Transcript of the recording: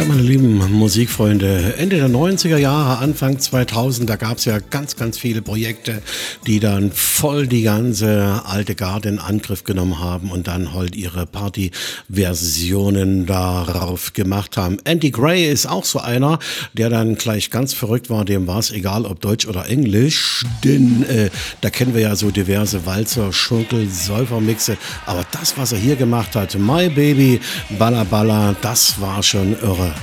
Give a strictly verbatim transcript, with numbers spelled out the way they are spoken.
Meine lieben Musikfreunde, Ende der neunziger Jahre, Anfang zweitausend, da gab es ja ganz, ganz viele Projekte, die dann voll die ganze alte Garde in Angriff genommen haben und dann halt ihre Party-Versionen darauf gemacht haben. Andy Gray ist auch so einer, der dann gleich ganz verrückt war, dem war es egal, ob Deutsch oder Englisch, denn äh, da kennen wir ja so diverse Walzer, Schunkel, Säufermixe, aber das, was er hier gemacht hat, My Baby, Balla Balla, das war schon irre.